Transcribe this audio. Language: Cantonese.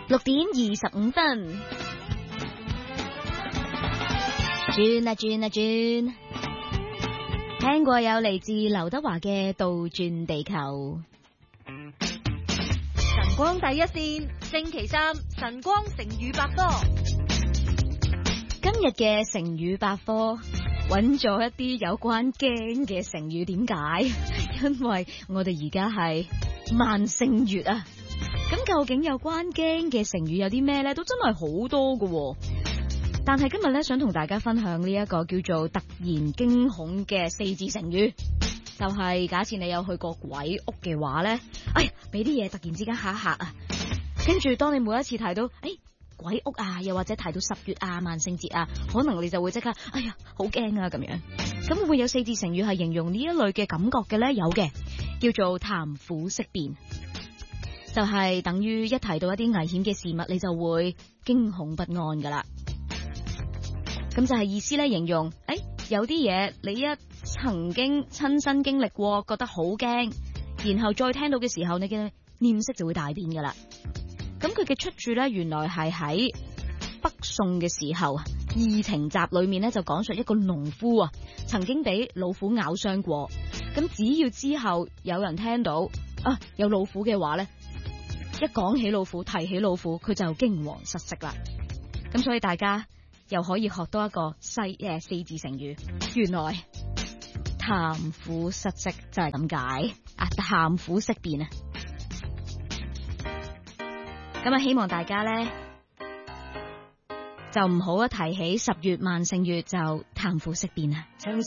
6:25，轉啊轉啊轉，聽過有嚟自劉德華嘅《倒轉地球》。 晨光第一線，星期三晨光成語百科。 今日嘅成語百科揾咗一啲有關驚嘅成語，點解？因為我哋而家係萬聖月啊！咁究竟有關驚嘅成語有啲咩呢？都真係好多㗎。但係今日咧，想同大家分享呢一個叫做突然驚恐嘅4字成語，就係假設你有去過鬼屋嘅話呢，哎呀，俾啲嘢突然之間嚇一嚇啊！跟住當你每一次睇到鬼屋啊，又或者提到10月啊、萬聖節啊，可能你就會即刻哎呀好驚啊咁樣。咁會唔會有4字成語係形容呢一類嘅感覺嘅呢？有嘅，叫做談虎色變。就係等於一提到一啲危險嘅事物，你就會驚恐不安噶啦。咁就係意思咧，形容有啲嘢你一曾經親身經歷過，覺得好驚，然後再聽到嘅時候，你嘅臉色就會大變噶啦。咁佢嘅出處咧，原來係喺北宋嘅時候，《異亭集》裏面咧就講述一個農夫啊，曾經俾老虎咬傷過。咁只要之後有人聽到有老虎嘅話咧，一講起老虎，提起老虎，佢就驚惶失色啦。咁所以大家又可以學多一個4字成語，原來談虎失色就係咁解啊！談虎色變啊！咁啊，希望大家咧就唔好一提起10月萬聖月就談虎色變啊！